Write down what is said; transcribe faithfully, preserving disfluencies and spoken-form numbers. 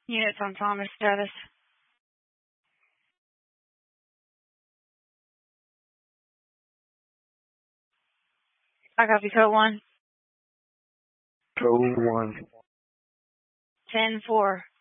Units on Thomas status. I copy code one. Code one. ten four.